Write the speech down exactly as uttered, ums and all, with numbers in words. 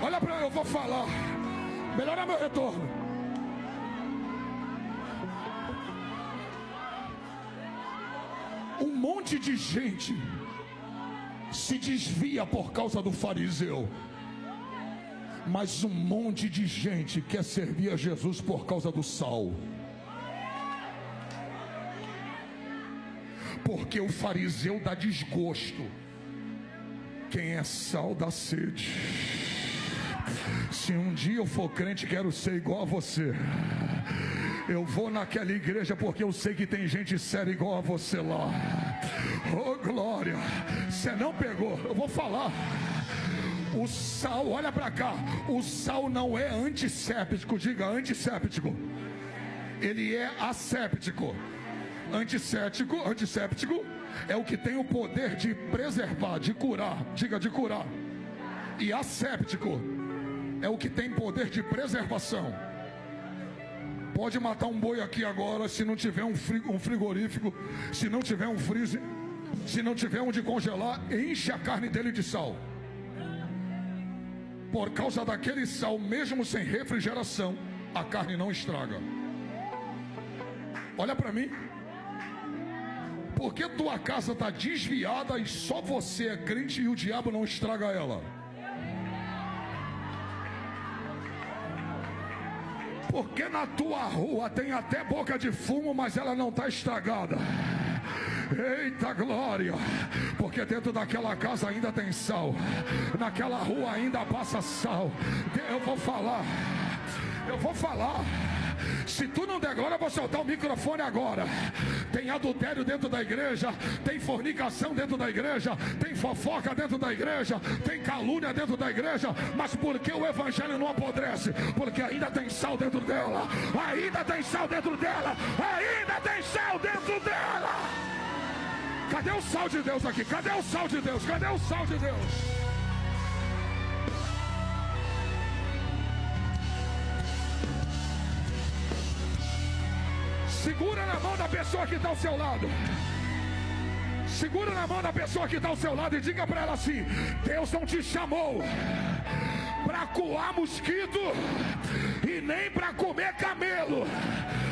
Olha para eu vou falar. Melhora meu retorno. Um monte de gente se desvia por causa do fariseu, mas um monte de gente quer servir a Jesus por causa do sal. Porque o fariseu dá desgosto, quem é sal dá sede. Se um dia eu for crente, quero ser igual a você. Eu vou naquela igreja porque eu sei que tem gente séria igual a você lá. Oh glória, você não pegou, eu vou falar. O sal, olha para cá, o sal não é antisséptico, diga antisséptico. Ele é asséptico. Antisséptico, antisséptico é o que tem o poder de preservar, de curar, diga de curar. E asséptico é o que tem poder de preservação. Pode matar um boi aqui agora, se não tiver um frigorífico, se não tiver um freezer, se não tiver onde congelar, enche a carne dele de sal. Por causa daquele sal, mesmo sem refrigeração, a carne não estraga. Olha para mim. Porque tua casa está desviada e só você é crente e o diabo não estraga ela? Porque na tua rua tem até boca de fumo, mas ela não está estragada? Eita glória! Porque dentro daquela casa ainda tem sal, naquela rua ainda passa sal. Eu vou falar, eu vou falar. Se tu não der glória, eu vou soltar o microfone agora. Tem adultério dentro da igreja, tem fornicação dentro da igreja, tem fofoca dentro da igreja, tem calúnia dentro da igreja. Mas por que o evangelho não apodrece? Porque ainda tem sal dentro dela. Ainda tem sal dentro dela. Ainda tem sal dentro dela. Cadê o sal de Deus aqui? Cadê o sal de Deus? Cadê o sal de Deus? Segura na mão da pessoa que está ao seu lado. Segura na mão da pessoa que está ao seu lado e diga para ela assim: Deus não te chamou para coar mosquito e nem para comer camelo.